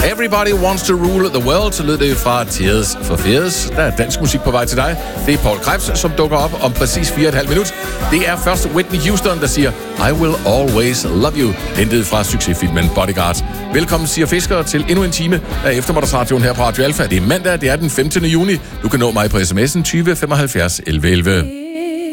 Everybody Wants to Rule the World, så lød det fra Tears for Fears. Der er dansk musik på vej til dig. Det er Paul Krebs, som dukker op om præcis 4,5 minut. Det er først Whitney Houston, der siger I Will Always Love You, hentet fra succesfilmen Bodyguard. Velkommen, siger Fisker, til endnu en time af eftermiddagsradioen her på Radio Alfa. Det er mandag, det er den 15. juni. Du kan nå mig på sms'en 20 75 11 11.